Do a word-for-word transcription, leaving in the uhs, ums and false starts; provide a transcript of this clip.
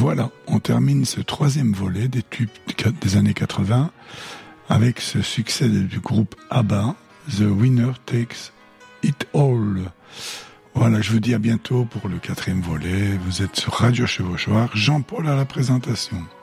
Voilà, on termine ce troisième volet des tubes des années quatre-vingts avec ce succès du groupe ABBA, The Winner Takes It All. Voilà, je vous dis à bientôt pour le quatrième volet. Vous êtes sur Radio Chevauchoir, Jean-Paul à la présentation.